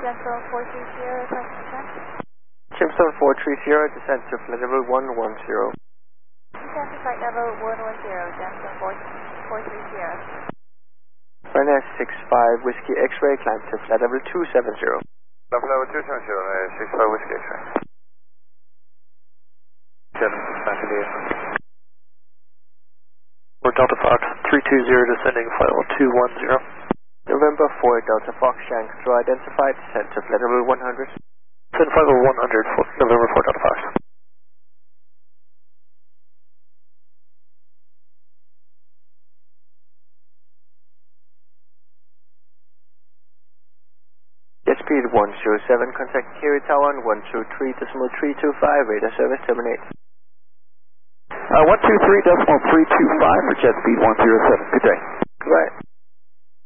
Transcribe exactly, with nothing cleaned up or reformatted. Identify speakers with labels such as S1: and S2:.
S1: Gemstone four three zero, request descent.
S2: Gemstone four three zero, descent to flight level one one zero.
S1: Descent to flight level one one zero, Gemstone four three zero.
S2: Ryanair six five, Whiskey X-ray, climb to flight level two seven zero.
S3: Level level two seven zero, six five Whiskey X-ray. seven six nine.
S4: For Delta Fox three two zero, descending flight level two one zero.
S2: November four, Delta Fox, Shank control identified, descent to flight level one hundred.
S4: Descend flight level one hundred, November four, Delta Fox.
S2: Jet speed one zero seven, contact Kiri Tower one two three decimal three two five, radar service terminate.
S5: Uh, one two three decimal three two five for jet speed one zero seven, good day.
S2: Goodbye.